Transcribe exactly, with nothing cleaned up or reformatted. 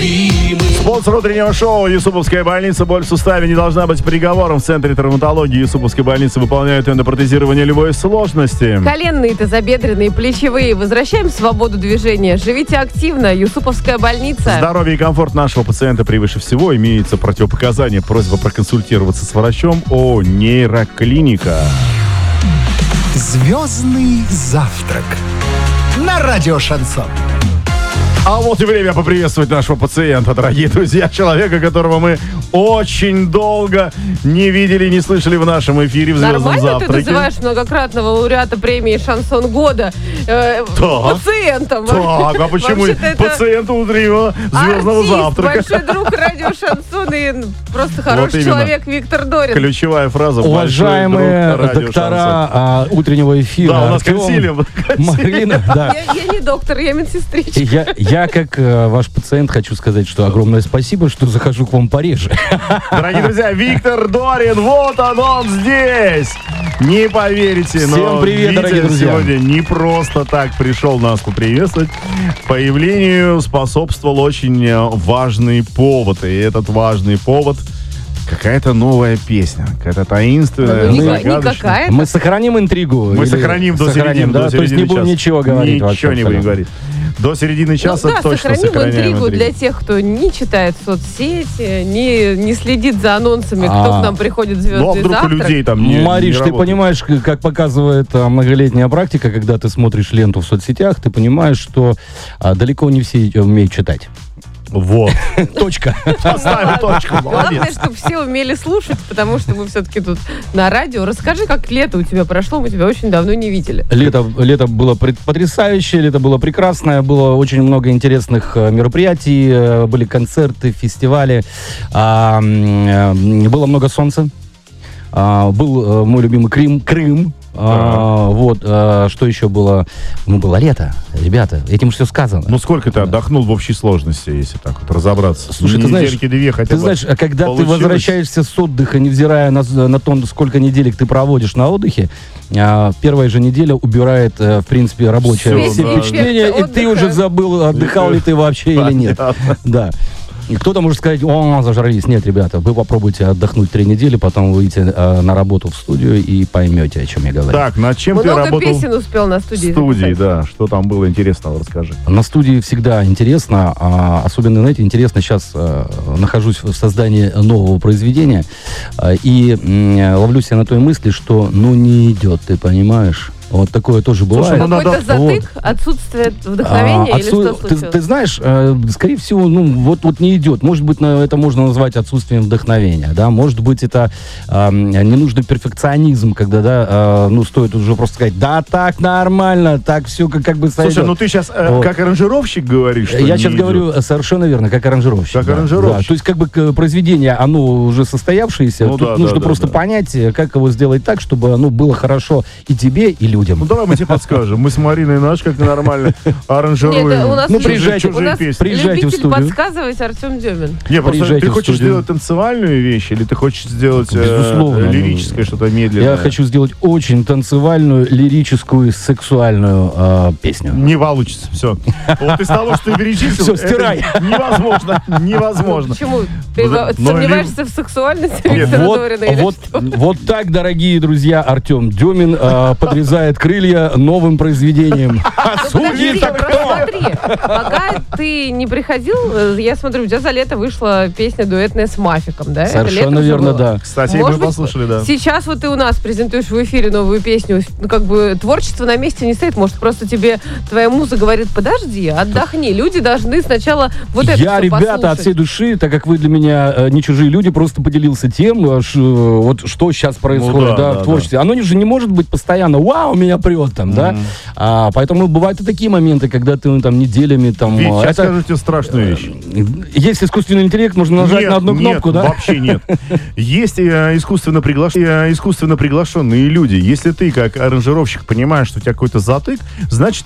любимый. Спонсор утреннего шоу Юсуповская больница. Боль в суставе не должна быть приговором. В Центре травматологии Юсуповской больницы выполняют эндопротезирование любой сложности. Коленные, тазобедренные, плечевые. Возвращаем свободу движения. Живите активно. Юсуповская больница. Здоровье и комфорт нашего пациента превыше всего. Имеется противопоказание. Просьба проконсультироваться с врачом о нейроклиника. Звездный завтрак на радио Шансон. А вот и время поприветствовать нашего пациента, дорогие друзья. Человека, которого мы очень долго не видели, не слышали в нашем эфире в «Звездном Нормально завтраке». ты называешь многократного лауреата премии «Шансон года» э, Так. пациентом? Так, а почему Вообще-то это пациент утреннего «Звездного артист, завтрака»? большой друг радио «Шансон» и просто хороший именно. человек Виктор Дорин. Ключевая фраза. Уважаемые большой друг радио доктора «Шансон». а, утреннего эфира. Да, у нас Артем, консилиум. Марина, да. Я, я не доктор, я медсестричка. Я, я, как э, ваш пациент, хочу сказать, что огромное спасибо, что захожу к вам пореже. Дорогие друзья, Виктор Дорин, вот он, он здесь. Не поверите, но Всем привет, Витя дорогие друзья. сегодня не просто так пришел нас поприветствовать. Появлению способствовал очень важный повод. И этот важный повод — какая-то новая песня, какая-то таинственная, Ну, не- не загадочная. какая-то. Мы сохраним интригу? Мы или сохраним до сохраним, середины, да? до То есть не середины будем часа. ничего говорить Ничего вообще не будем абсолютно. говорить. До середины часа Ну да, точно сохраним сохраняем интригу интригу. для тех, кто не читает соцсети, не, не следит за анонсами, кто А. к нам приходит в «Звездный Ну, а вдруг у завтрак». людей там не Мариш, не ты работает? понимаешь, к- как показывает а, многолетняя практика, когда ты смотришь ленту в соцсетях, ты понимаешь, что а, далеко не все умеют читать. Вот. Точка. Поставил точку, Главное, молодец. чтобы все умели слушать, потому что мы все-таки тут на радио. Расскажи, как лето у тебя прошло, мы тебя очень давно не видели. Лето, лето было пред- потрясающее, лето было прекрасное, было очень много интересных э, мероприятий, э, были концерты, фестивали, а, м, э, было много солнца, а, был э, мой любимый Крым, Крым. А, вот, а, что еще было? Ну, было лето, ребята, этим все сказано. Ну, сколько ты отдохнул в общей сложности, если так вот разобраться? Слушай, ты знаешь, Недельки-две хотя Ты бы знаешь, а когда получилось? ты возвращаешься с отдыха, невзирая на, на то, сколько неделек ты проводишь на отдыхе, а, первая же неделя убирает, э, в принципе, рабочее Всё, все да. впечатления, и ты Отдыха. уже забыл, отдыхал ли ты вообще или нет. Понятно. Да. И кто-то может сказать: о, зажрались. Нет, ребята, вы попробуйте отдохнуть три недели, потом выйдете э, на работу в студию и поймете, о чем я говорю. Так, над чем ты Много работал песен успел на студии в студии, записать. да? Что там было интересного, расскажи. На студии всегда интересно, а особенно, знаете, интересно, сейчас э, нахожусь в создании нового произведения, э, и м, ловлю себя на той мысли, что ну не идет, ты понимаешь? Вот такое тоже бывает. ну, надо- Какой-то затык, отсутствие вдохновения А, или отсу- что ты, случилось? ты знаешь, э, скорее всего, ну вот вот не идет. Может быть, на- это можно назвать отсутствием вдохновения, да. Может быть, это э, ненужный перфекционизм, когда, да, э, ну стоит уже просто сказать: да, так нормально, так все как, как бы сойдет. Слушай, ну ты сейчас Вот. как аранжировщик говоришь, что Я не сейчас идет? говорю э, совершенно верно, как аранжировщик. Как да. аранжировщик. Да, то есть как бы к- произведение, оно уже состоявшееся, Ну тут да, нужно да, да, просто да. понять, э, как его сделать так, чтобы оно было хорошо и тебе, и людям. Ну давай мы тебе подскажем. Мы с Мариной наш как нормально аранжируем. Нет, у нас Ну, есть- приезжайте, у нас песни. приезжайте в любитель студию. подсказывать Артем Демин. Не, просто Приезжайте ты в хочешь студию. сделать танцевальную вещь, или ты хочешь сделать э, Безусловно, ну, лирическое, что-то медленное? Я хочу сделать очень танцевальную, лирическую, сексуальную э, песню. Не получится, все. Вот из того, что ты перечислил, Всё, это стирай. невозможно, невозможно. Почему? Ты Ну, во- но сомневаешься в сексуальности Нет, Виктора Вот, Дорина или вот, что? вот так, дорогие друзья, Артем Демин э, подрезает крылья новым произведением. А Ну, подожди, судьи-то просто кто? смотри, пока ты не приходил, э, я смотрю, у тебя за лето вышла песня дуэтная с Мафиком, да? Это Совершенно летом же верно, было? да. Кстати, Может мы быть, послушали, да. Сейчас вот ты у нас презентуешь в эфире новую песню, ну, как бы творчество на месте не стоит, может, просто тебе твоя муза говорит: подожди, отдохни, люди должны сначала вот это Я, всё ребята, послушать. от всей души, так как вы для меня э, не чужие люди, просто поделился тем, э, ш- э, вот что сейчас происходит, Ну да, да, да, в творчестве. Оно же не может быть постоянно: вау, меня прет там, да. А, поэтому бывают и такие моменты, когда ты ну, там неделями там. Вить, э, сейчас это- скажу тебе страшную вещь. Есть искусственный интеллект, можно нажать Нет, на одну кнопку, нет, да? вообще нет. Есть э, искусственно, приглаш- э, искусственно приглашенные люди. Если ты, как аранжировщик, понимаешь, что у тебя какой-то затык, значит,